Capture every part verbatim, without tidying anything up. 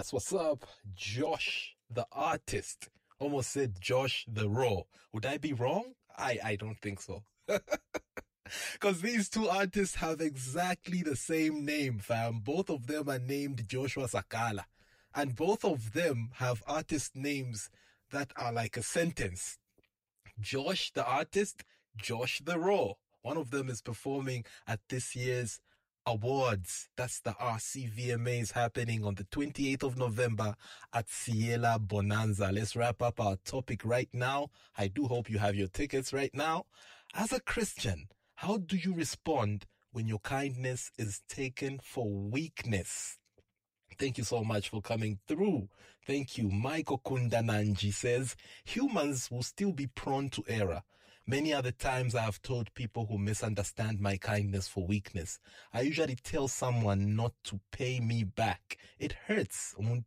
That's what's up. Josh, the artist. Almost said Josh the Raw. Would I be wrong? I, I don't think so. Because these two artists have exactly the same name, fam. Both of them are named Joshua Sakala. And both of them have artist names that are like a sentence. Josh the artist, Josh the Raw. One of them is performing at this year's awards. That's the R C V M As happening on the twenty-eighth of November at Ciela Bonanza. Let's wrap up our topic right now. I do hope you have your tickets right now. As a Christian, how do you respond when your kindness is taken for weakness? Thank you so much for coming through. Thank you. Michael Kundananji says, humans will still be prone to error. Many other times I have told people who misunderstand my kindness for weakness. I usually tell someone not to pay me back. It hurts. But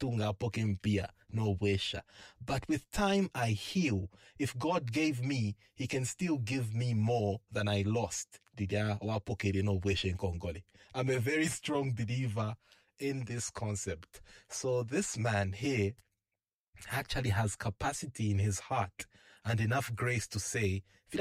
with time I heal. If God gave me, He can still give me more than I lost. I'm a very strong believer in this concept. So this man here actually has capacity in his heart and enough grace to say, so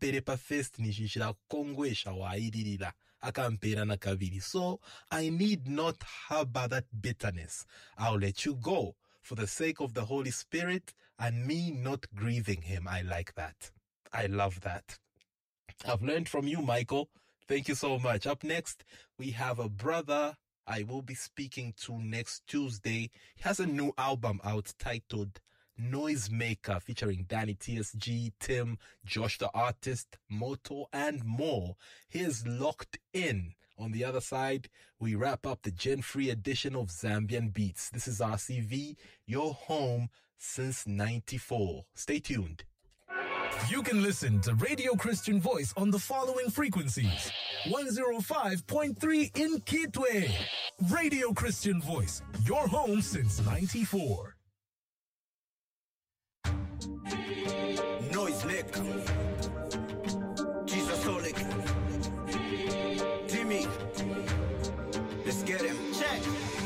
I need not harbor that bitterness. I'll let you go for the sake of the Holy Spirit and me not grieving Him. I like that. I love that. I've learned from you, Michael. Thank you so much. Up next, we have a brother I will be speaking to next Tuesday. He has a new album out titled Noisemaker, featuring Danny T S G, Tim, Josh the Artist, Moto, and more. Here's Locked In. On the other side, we wrap up the Gen-Free edition of Zambian Beats. This is R C V, your home since ninety-four. Stay tuned. You can listen to Radio Christian Voice on the following frequencies. one oh five point three in Kitwe. Radio Christian Voice, your home since ninety-four. Noisemaker.